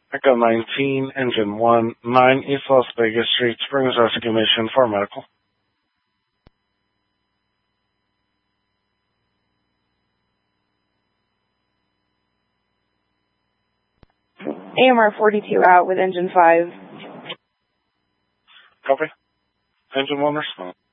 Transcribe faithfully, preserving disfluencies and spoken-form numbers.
Echo nineteen, Engine one, nine East Las Vegas Street, Springs Rescue Mission for medical. A M R forty-two out with Engine five. Copy. Engine one respond.